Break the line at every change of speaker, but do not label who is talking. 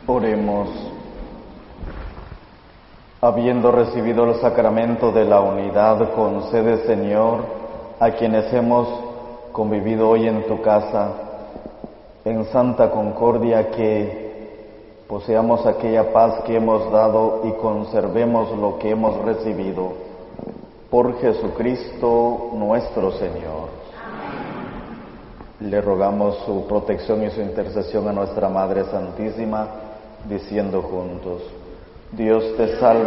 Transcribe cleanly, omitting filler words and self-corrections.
Oremos. Habiendo recibido el sacramento de la unidad, concede, Señor, a quienes hemos convivido hoy en tu casa, en santa concordia, que poseamos aquella paz que hemos dado y conservemos lo que hemos recibido. Por Jesucristo nuestro Señor. Amén. Le rogamos su protección y su intercesión a nuestra Madre Santísima, diciendo juntos: Dios te salve